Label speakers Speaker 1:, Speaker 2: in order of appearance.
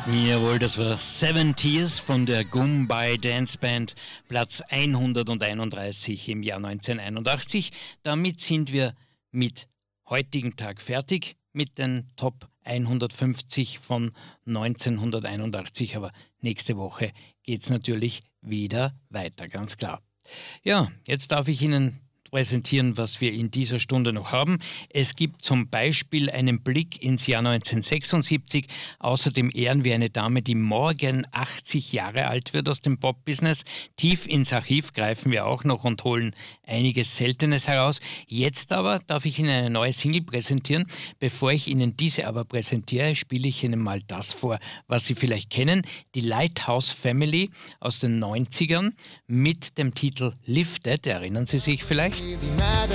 Speaker 1: Jawohl, das war Seven Tears von der Goombye Dance Band, Platz 131 im Jahr 1981. Damit sind wir mit heutigen Tag fertig mit den Top 150 von 1981. Aber nächste Woche geht's natürlich wieder weiter, ganz klar. Ja, jetzt darf ich Ihnen präsentieren, was wir in dieser Stunde noch haben. Es gibt zum Beispiel einen Blick ins Jahr 1976. Außerdem ehren wir eine Dame, die morgen 80 Jahre alt wird aus dem Pop-Business. Tief ins Archiv greifen wir auch noch und holen einiges Seltenes heraus. Jetzt aber darf ich Ihnen eine neue Single präsentieren. Bevor ich Ihnen diese aber präsentiere, spiele ich Ihnen mal das vor, was Sie vielleicht kennen. Die Lighthouse Family aus den 90ern mit dem Titel Lifted. Erinnern Sie sich vielleicht?